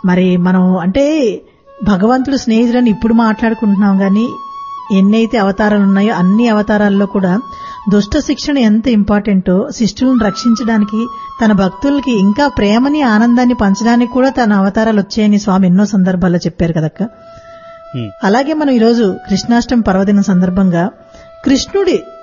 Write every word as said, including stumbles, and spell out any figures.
మరి మనం అంటే భగవంతుడు స్నేహితులని ఇప్పుడు మాట్లాడుకుంటున్నాం గాని ఎన్నైతే అవతారాలు ఉన్నాయో అన్ని అవతారాల్లో కూడా దుష్ట శిక్షణ ఎంత ఇంపార్టెంటో శిష్టులను రక్షించడానికి తన భక్తులకి ఇంకా ప్రేమని ఆనందాన్ని పంచడానికి కూడా తన అవతారాలు వచ్చాయని స్వామి ఎన్నో సందర్భాల్లో చెప్పారు కదక్క. అలాగే మనం ఈరోజు కృష్ణాష్టమి పర్వదినం సందర్భంగా కృష్ణుడి